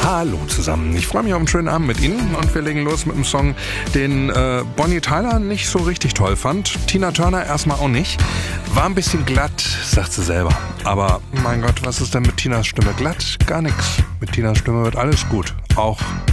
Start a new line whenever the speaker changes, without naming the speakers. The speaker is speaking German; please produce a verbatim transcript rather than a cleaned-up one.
Hallo zusammen, ich freue mich auf einen schönen Abend mit Ihnen und wir legen los mit einem Song, den äh, Bonnie Tyler nicht so richtig toll fand, Tina Turner erstmal auch nicht. War ein bisschen glatt, sagt sie selber. Aber mein Gott, was ist denn mit Tinas Stimme glatt? Gar nichts. Mit Tinas Stimme wird alles gut. Auch